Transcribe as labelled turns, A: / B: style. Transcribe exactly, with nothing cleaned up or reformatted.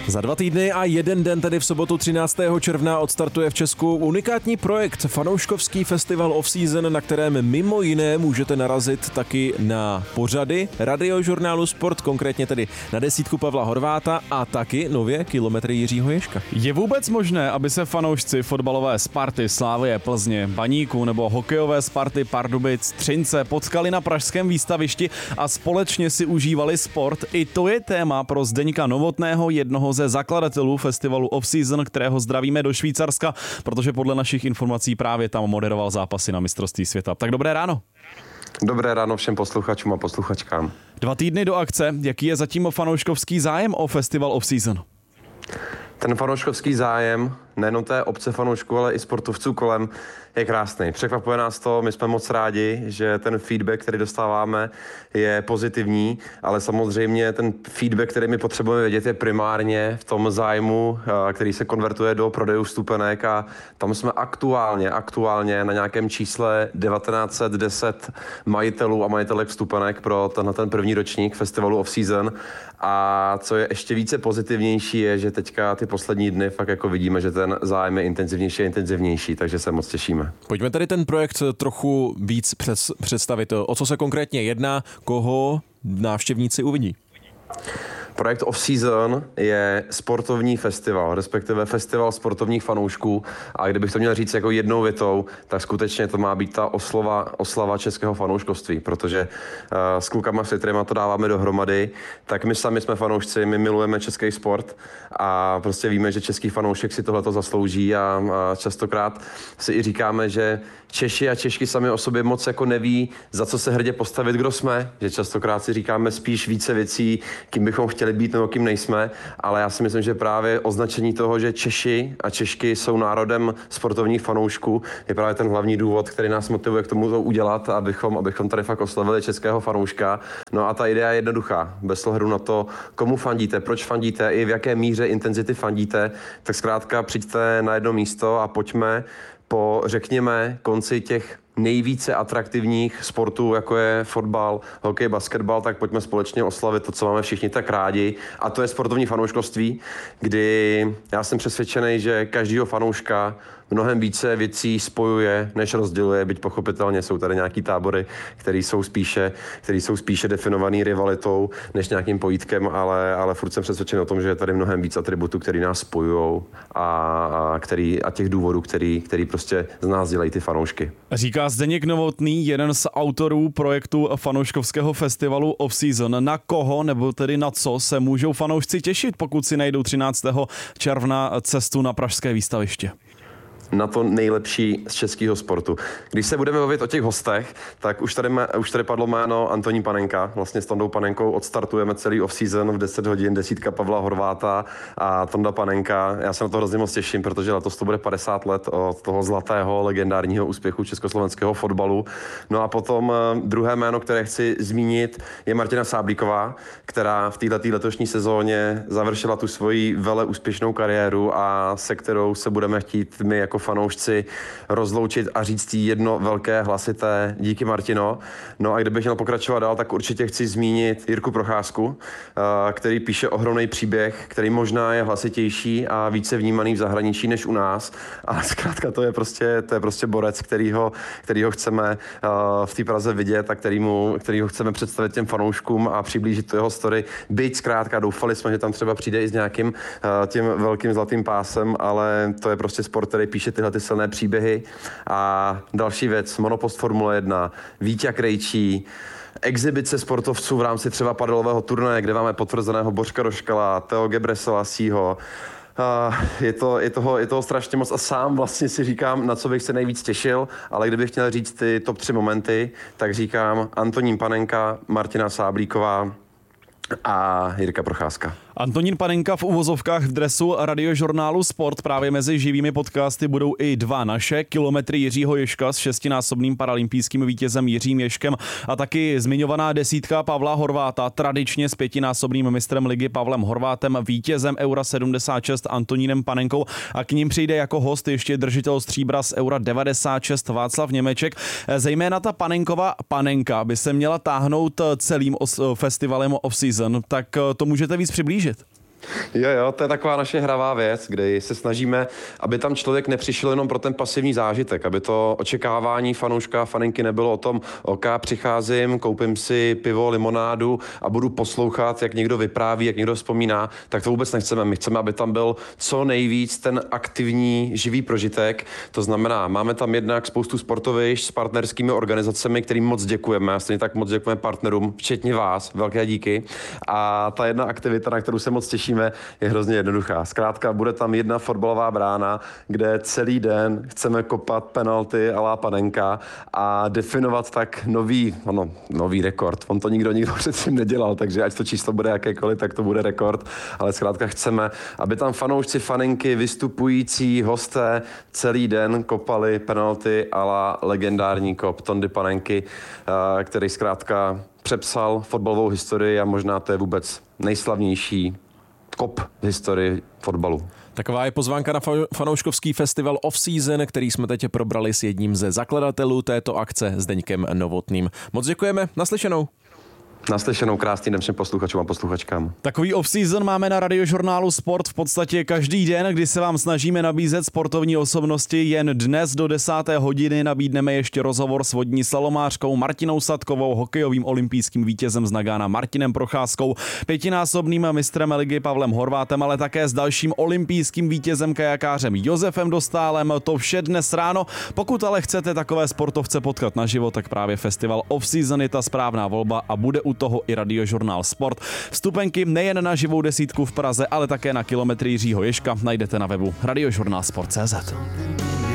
A: Za dva týdny a jeden den, tedy v sobotu třináctého června, odstartuje v Česku unikátní projekt Fanouškovský festival Off-Season, na kterém mimo jiné můžete narazit taky na pořady radiožurnálu Sport, konkrétně tedy na desítku Pavla Horváta a taky nově kilometry Jiřího Ježka.
B: Je vůbec možné, aby se fanoušci fotbalové Sparty, Slavie, Plzně, Baníku nebo hokejové Sparty, Pardubic, Třince potkali na pražském výstavišti a společně si užívali sport? I to je téma pro Zdeňka Novotného, jednoho ze zakladatelů festivalu Off-Season, kterého zdravíme do Švýcarska, protože podle našich informací právě tam moderoval zápasy na mistrovství světa. Tak dobré ráno.
C: Dobré ráno všem posluchačům a posluchačkám.
B: Dva týdny do akce. Jaký je zatím fanouškovský zájem o festival Off-Season?
C: Ten fanouškovský zájem, nejenom té obce fanoušků, ale i sportovců kolem, je krásný. Překvapuje nás to, my jsme moc rádi, že ten feedback, který dostáváme, je pozitivní, ale samozřejmě ten feedback, který my potřebujeme vědět, je primárně v tom zájmu, který se konvertuje do prodejů vstupenek, a tam jsme aktuálně, aktuálně na nějakém čísle devatenáct set deset majitelů a majitelek vstupenek pro tenhle ten první ročník festivalu Off-Season. A co je ještě více pozitivnější, je, že teďka ty poslední dny fakt jako vidíme, že ten zájem je intenzivnější a intenzivnější, takže se moc těšíme.
A: Pojďme tady ten projekt trochu víc představit. O co se konkrétně jedná, koho návštěvníci uvidí?
C: Projekt Off-Season je sportovní festival, respektive festival sportovních fanoušků, a kdybych to měl říct jako jednou větou, tak skutečně to má být ta oslava, oslava českého fanouškovství, protože uh, s klukama, s kterýma to dáváme dohromady, tak my sami jsme fanoušci, my milujeme český sport a prostě víme, že český fanoušek si tohleto zaslouží, a, a častokrát si i říkáme, že Češi a Češky sami o sobě moc jako neví, za co se hrdě postavit, kdo jsme, že častokrát si říkáme spíš více věcí, kým bychom chtěli být nebo kým nejsme, ale já si myslím, že právě označení toho, že Češi a Češky jsou národem sportovních fanoušků, je právě ten hlavní důvod, který nás motivuje k tomu to udělat, abychom, abychom tady fakt oslavili českého fanouška. No a ta idea je jednoduchá, bez ohledu na to, komu fandíte, proč fandíte, i v jaké míře intenzity fandíte, tak zkrátka přijďte na jedno místo a pojďme po, řekněme, konci těch nejvíce atraktivních sportů, jako je fotbal, hokej, basketbal, tak pojďme společně oslavit to, co máme všichni tak rádi. A to je sportovní fanouškovství, kdy já jsem přesvědčený, že každýho fanouška mnohem více věcí spojuje, než rozděluje, byť pochopitelně jsou tady nějaký tábory, které jsou spíše, které jsou spíše definovaný rivalitou, než nějakým pojítkem, ale, ale furt jsem přesvědčen o tom, že je tady mnohem víc atributů, které nás spojují, a, a, který, a těch důvodů, který, který prostě z nás dělají ty fanoušky.
B: Říká Zdeněk Novotný, jeden z autorů projektu fanouškovského festivalu Off-Season. Na koho nebo tedy na co se můžou fanoušci těšit, pokud si najdou třináctého června cestu na pražské výstaviště?
C: Na to nejlepší z českého sportu. Když se budeme bavit o těch hostech, tak už tady, už tady padlo jméno Antonín Panenka. Vlastně s Tondou Panenkou odstartujeme celý off-season v deset hodin, desítka Pavla Horváta a Tonda Panenka. Já se na to hrozně moc těším, protože letos to bude padesát let od toho zlatého legendárního úspěchu československého fotbalu. No a potom druhé jméno, které chci zmínit, je Martina Sáblíková, která v této letošní sezóně završila tu svoji vele úspěšnou kariéru a se kterou se budeme chtít my jako fanoušci rozloučit a říct jí jedno velké hlasité díky, Martino. No a kdybych měl pokračovat dál, tak určitě chci zmínit Jirku Procházku, který píše ohromný příběh, který možná je hlasitější a více vnímaný v zahraničí než u nás. A zkrátka to je prostě, to je prostě borec, kterýho, kterýho chceme v té Praze vidět a kterýmu, kterýho chceme představit těm fanouškům a přiblížit tu jeho story. Byť zkrátka doufali jsme, že tam třeba přijde i s nějakým tím velkým zlatým pásem, ale to je prostě sport, který píše tyhle ty silné příběhy. A další věc, monopost Formule jedna, Víťa Krejčí, exibice sportovců v rámci třeba padelového turnaje, kde máme potvrzeného Božka Roškala, Teo Gebreselasího. Uh, je, to, je, toho, je toho strašně moc a sám vlastně si říkám, na co bych se nejvíc těšil, ale kdybych měl říct ty top tři momenty, tak říkám Antonín Panenka, Martina Sáblíková a Jirka Procházka.
B: Antonín Panenka v uvozovkách v dresu radiožurnálu Sport. Právě mezi živými podcasty budou i dva naše, kilometry Jiřího Ježka s šestinásobným paralympijským vítězem Jiřím Ježkem a taky zmiňovaná desítka Pavla Horváta, tradičně s pětinásobným mistrem ligy Pavlem Horvátem, vítězem Eura sedmdesát šest Antonínem Panenkou, a k ním přijde jako host ještě držitel stříbra z Eura devadesát šest Václav Němeček. Zejména ta Panenkova Panenka by se měla táhnout celým os- festivalem Off-Season, tak to můžete víc přiblížit.
C: Jo, jo, to je taková naše hravá věc, kde se snažíme, aby tam člověk nepřišel jenom pro ten pasivní zážitek, aby to očekávání fanouška a faninky nebylo o tom, OK, přicházím, koupím si pivo, limonádu a budu poslouchat, jak někdo vypráví, jak někdo vzpomíná, tak to vůbec nechceme. My chceme, aby tam byl co nejvíc ten aktivní, živý prožitek. To znamená, máme tam jednak spoustu sportovišť s partnerskými organizacemi, kterým moc děkujeme, a stejně tak moc děkujeme partnerům, včetně vás, velké díky. A ta jedna aktivita, na kterou se moc těšíme, je hrozně jednoduchá. Zkrátka bude tam jedna fotbalová brána, kde celý den chceme kopat penalty a lá Panenka a definovat tak nový, ano, nový rekord. On to nikdo nikdo předtím nedělal, takže ať to číslo bude jakékoliv, tak to bude rekord. Ale zkrátka chceme, aby tam fanoušci, faninky, vystupující hosté celý den kopali penalty a lá legendární kop Tondy Panenky, který zkrátka přepsal fotbalovou historii a možná to je vůbec nejslavnější kop v historii fotbalu.
A: Taková je pozvánka na fanouškovský festival Off-Season, který jsme teď probrali s jedním ze zakladatelů této akce, Zdeňkem Novotným. Moc děkujeme, naslyšenou.
C: Naslyšenou, krásný den všem posluchačům a posluchačkám.
B: Takový off-season máme na Radiožurnálu Sport v podstatě každý den, kdy se vám snažíme nabízet sportovní osobnosti. Jen dnes do desáté hodiny nabídneme ještě rozhovor s vodní slalomářkou Martinou Sadkovou, hokejovým olympijským vítězem z Nagana Martinem Procházkou, pětinásobným mistrem ligy Pavlem Horvátem, ale také s dalším olympijským vítězem kajakářem Josefem Dostálem. To vše dnes ráno. Pokud ale chcete takové sportovce potkat naživo, tak právě festival Off-Season je ta správná volba a bude u toho i Radiožurnál Sport. Vstupenky nejen na živou desítku v Praze, ale také na kilometry Jiřího Ježka najdete na webu radiožurnálsport tečka cé zet.